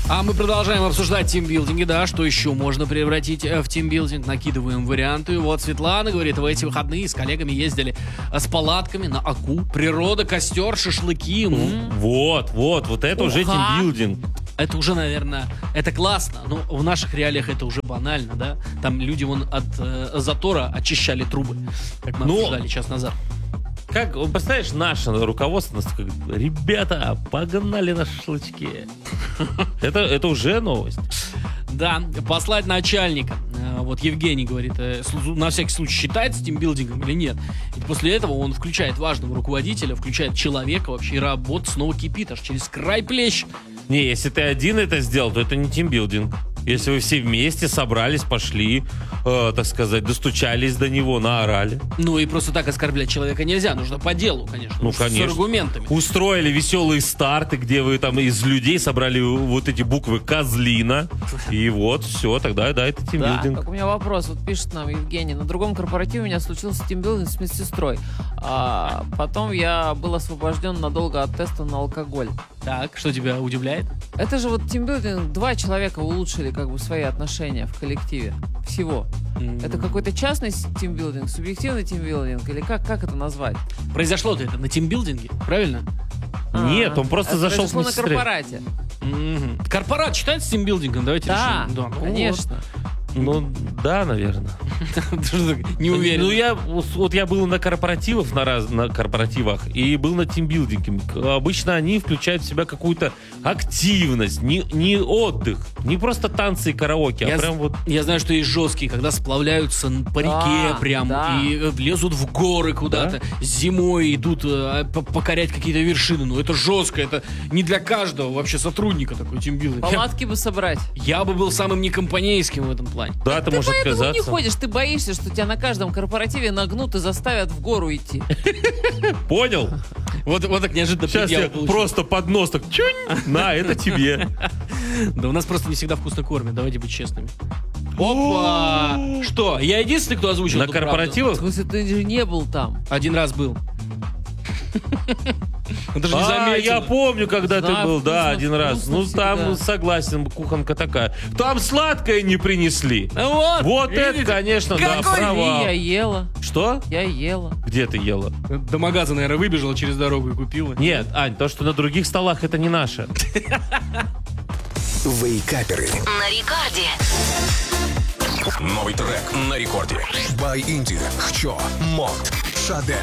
А мы продолжаем обсуждать тимбилдинги, да, что еще можно превратить в тимбилдинг, накидываем варианты. Вот Светлана говорит, в эти выходные с коллегами ездили с палатками на Аку, природа, костер, шашлыки. Вот это уже тимбилдинг. Это уже, наверное, это классно, но в наших реалиях это уже банально, да? Там люди вон от затора очищали трубы, как мы обсуждали час назад. Как, представляешь, наше руководство нас говорит: ребята, погнали на шашлычки. Это уже новость. Да, послать начальника. Вот Евгений говорит, на всякий случай считается тимбилдингом или нет. И после этого он включает важного руководителя, включает человека вообще, и работа снова кипит, аж через край плещет. Не, если ты один это сделал, то это не тимбилдинг. Если вы все вместе собрались, пошли, так сказать, достучались до него, наорали. Ну и просто так оскорблять человека нельзя, нужно по делу, конечно. Ну, конечно. С аргументами. Устроили веселые старты, где вы там из людей собрали вот эти буквы «Козлина». И вот, все, тогда, да, это тимбилдинг. Так, у меня вопрос, вот пишет нам Евгений. На другом корпоративе у меня случился тимбилдинг с медсестрой. А потом я был освобожден надолго от теста на алкоголь. Так, что тебя удивляет? Это же вот тимбилдинг, 2 человека улучшили как бы свои отношения в коллективе. Всего. Это какой-то частный тимбилдинг, субъективный тимбилдинг, или как это назвать? Произошло-то это на тимбилдинге, правильно? Нет, он просто зашел к на медсестре. корпорате. Корпорат считается тимбилдингом? Давайте Да, решим. Да, ну конечно. Ну, да, наверное. Не уверен. Ну, я был на корпоративах, на корпоративах, и был на тимбилдинге. Обычно они включают в себя какую-то активность, не отдых, не просто танцы и караоке, а прям вот... Я знаю, что есть жесткие, когда сплавляются по реке прям, и лезут в горы куда-то, зимой идут покорять какие-то вершины. Ну, это жестко, это не для каждого вообще сотрудника такой тимбилдинг. Палатки бы собрать. Я бы был самым некомпанейским в этом плане. Да, ты можешь поэтому отказаться. не ходишь, ты боишься, что тебя на каждом корпоративе нагнут и заставят в гору идти. Понял? Вот так неожиданно. Сейчас я просто под нос так чунь, на, это тебе. Да у нас просто не всегда вкусно кормят, давайте быть честными. Опа! Что, я единственный, кто озвучил На эту правду? корпоративах? В смысле, ты же не был там. Один раз был. Даже не заметил. Я помню, когда ты был, да, вкусно, один раз. вкусно Ну, там, всегда. согласен, кухонка такая. Там сладкое не принесли. Вот это, видите? конечно, да, Какой провал. Я ела. Что? Я ела. Где ты ела? До магаза, наверное, выбежала через дорогу и купила. Нет, Ань, то, что на других столах, это не наше. Вейкаперы. На рекорде. Новый трек на рекорде. By Indie. Хчо. Мод. Шаде.